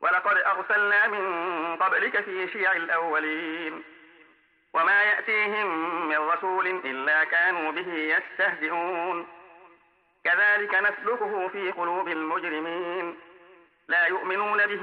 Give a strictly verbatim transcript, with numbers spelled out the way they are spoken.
ولقد أرسلنا من قبلك في شيع الأولين وما يأتيهم من رسول إلا كانوا به يستهزئون كذلك نسلكه في قلوب المجرمين لا يؤمنون به